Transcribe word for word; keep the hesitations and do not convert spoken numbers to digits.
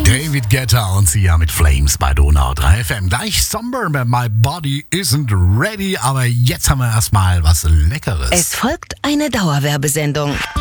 David Guetta und Sia mit Flames bei Donau drei F M. Gleich Somber, My Body Isn't Ready, aber jetzt haben wir erstmal was Leckeres. Es folgt eine Dauerwerbesendung.